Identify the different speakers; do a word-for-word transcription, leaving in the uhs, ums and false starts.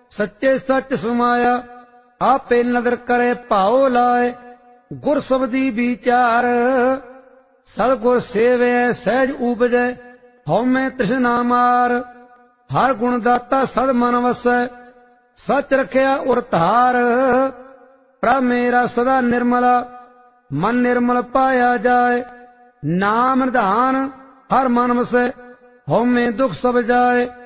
Speaker 1: सच्चे सच समाया। आपे नदर करे भाओ लाए, गुर सबदी विचार। सतगुर सेवे सहज उपजै, हौमै तृष्णा मार। हर गुण दाता सद मन वसै, सच रखिया उर धार। प्रभ मेरा सदा निर्मला, मन निर्मल पाया जाए। नाम निधान हर मन वसै, हौमै दुख सब जाए।